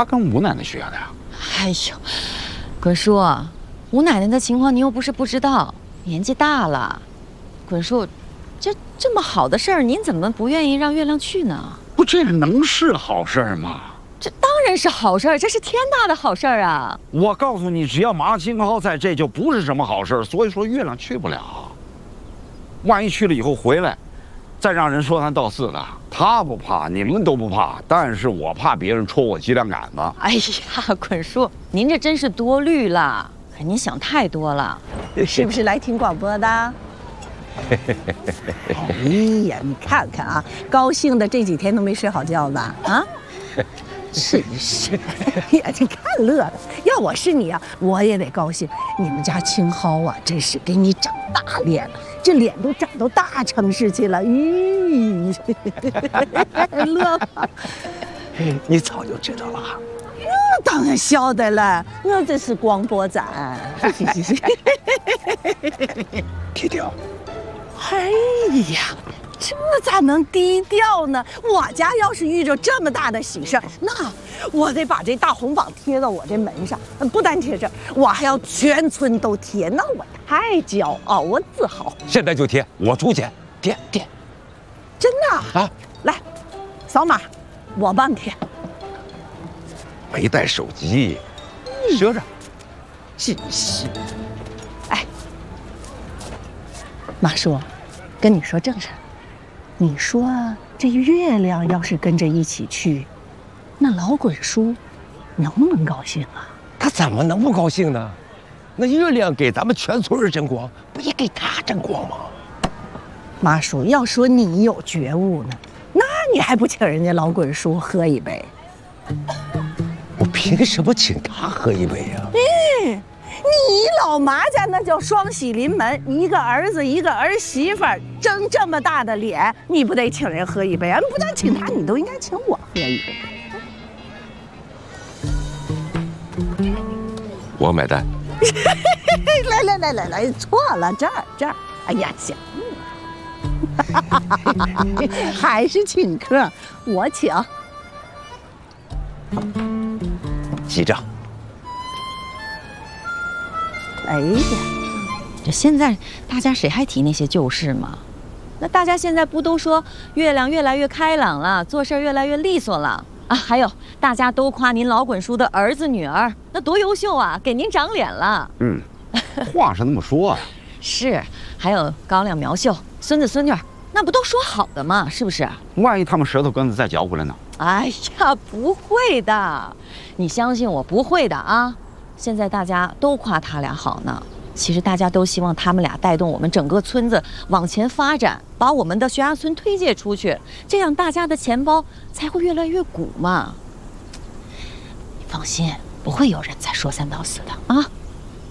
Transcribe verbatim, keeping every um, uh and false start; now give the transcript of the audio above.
他跟吴奶奶学的呀。 哎呦，滚叔，吴奶奶的情况你又不是不知道，年纪大了。滚叔，这这么好的事儿，您怎么不愿意让月亮去呢？ 不，这能是好事吗？ 这当然是好事儿，这是天大的好事儿啊！ 我告诉你，只要马清浩在，这就不是什么好事。所以说，月亮去不了。万一去了以后回来，再让人说三道四的，他不怕，你们都不怕，但是我怕别人戳我脊梁杆子。 哎呀，滚叔，您这真是多虑了，哎，您想太多了。 是不是来听广播的？哎呀，你看看啊，高兴的这几天都没睡好觉吧？啊？真是，哎呀，这看乐的。要我是你啊，我也得高兴。你们家青蒿啊，真是给你长大脸了，这脸都长到大城市去了。咦，乐吧？ 你早就知道了。 那当然晓得了，我这是广播站。 低调。 哎呀，这咋能低调呢？我家要是遇着这么大的喜事儿，那我得把这大红榜贴到我这门上，不单贴这，我还要全村都贴，那我太骄傲，我自豪。 现在就贴，我出钱，贴贴。 真的啊？来，扫码，我帮你贴。 没带手机，赊着。 真是。哎，马叔，跟你说正事儿。你说这月亮要是跟着一起去，那老滚叔能不能高兴啊？ 他怎么能不高兴呢？那月亮给咱们全村人争光，不也给他争光吗？ 马叔，要说你有觉悟呢，那你还不请人家老滚叔喝一杯？ 我凭什么请他喝一杯呀？ 嗯，你老马家那叫双喜临门，一个儿子一个儿媳妇儿，争这么大的脸，你不得请人喝一杯啊？不但请他，你都应该请我喝一杯。 我买单。 来来来来来，错了，这儿这儿，哎呀，行，还是请客，我请。 记账。 哎呀， 这现在大家谁还提那些旧事吗？那大家现在不都说月亮越来越开朗了，做事越来越利索了啊？还有大家都夸您老滚叔的儿子女儿，那多优秀啊，给您长脸了。 嗯，话是那么说啊。 是，还有高粱苗秀、孙子孙女，那不都说好的吗？是不是？ 万一他们舌头根子再嚼回来呢？ 哎呀，不会的，你相信我，不会的啊！现在大家都夸他俩好呢，其实大家都希望他们俩带动我们整个村子往前发展，把我们的悬崖村推介出去，这样大家的钱包才会越来越鼓嘛。你放心，不会有人再说三道四的啊。